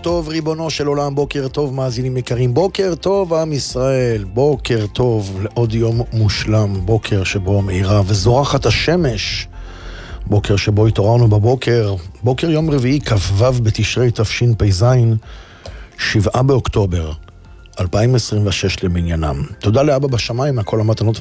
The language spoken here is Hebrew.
טוב ריבונו של עולם, בוקר טוב מאזינים יקרים, בוקר טוב עם ישראל, בוקר טוב לעוד יום מושלם, בוקר שבו מאירה וזורחת השמש, בוקר שבו התעוררנו בבוקר, בוקר יום רביעי כ"ו בתשרי תשפ"ז, 7 באוקטובר 2026 למניינם. תודה לאבא בשמיים, הכל המתנות